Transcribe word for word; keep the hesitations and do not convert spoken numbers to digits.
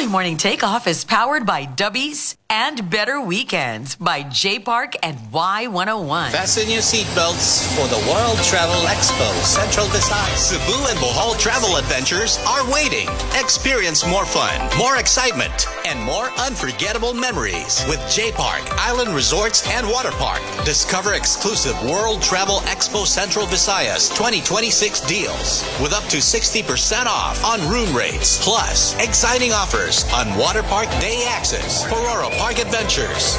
Early Morning Takeoff is powered by Dubbies and Better Weekends by J Park and Y one oh one. Fasten your seatbelts for the World Travel Expo Central Visayas. Cebu and Bohol travel adventures are waiting. Experience more fun, more excitement, and more unforgettable memories with J Park Island Resorts and Water Park. Discover exclusive World Travel Expo Central Visayas twenty twenty-six deals with up to sixty percent off on room rates, plus exciting offers on Water Park Day Access, Pororo Park Adventures,